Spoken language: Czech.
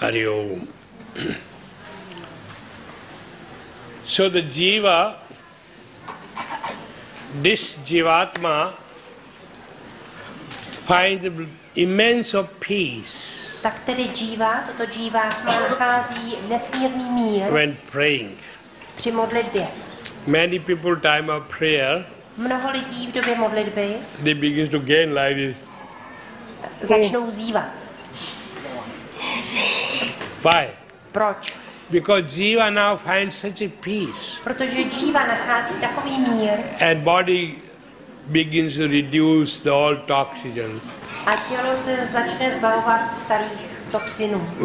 Hari Om. So the jiva, this jivatma, finds immense of peace. Tak tedy toto džívátma nachází nesmírný mír when praying. při modlitbě. Many people time of prayer, Mnoho lidí v době modlitby they begin to gain like this. začnou zívat. Why? Proč? Because jiva now finds such a peace. Protože džíva nachází takový mír And body begins to reduce the all toxins. a tělo se začne zbavovat starých toxinů.